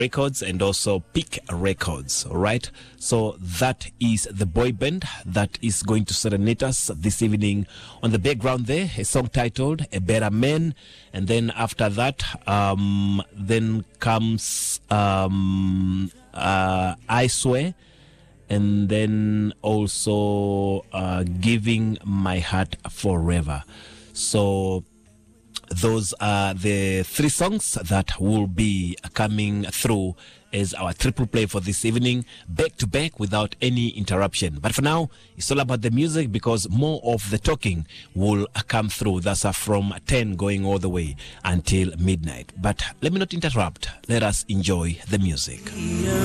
Records and also Peak Records. All right, so that is the boy band that is going to serenade us this evening. On the background there, a song titled A Better Man, and then after that then comes I Swear, and then also Giving My Heart Forever. So those are the three songs that will be coming through as our triple play for this evening, back to back without any interruption. But for now, it's all about the music, because more of the talking will come through. That's from 10 going all the way until midnight. But let me not interrupt. Let us enjoy the music.